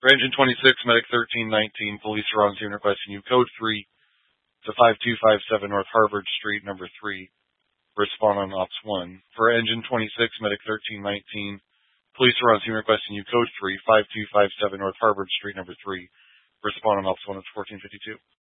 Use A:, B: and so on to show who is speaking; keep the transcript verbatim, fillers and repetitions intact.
A: For engine twenty-six, medic thirteen nineteen, police are on scene requesting you code three to five two five seven North Harvard Street, number three. Respond on Ops one. For engine twenty-six, medic thirteen nineteen, police are on scene requesting you code three five two five seven North Harvard Street, number three. Respond on Ops one. It's fourteen fifty-two.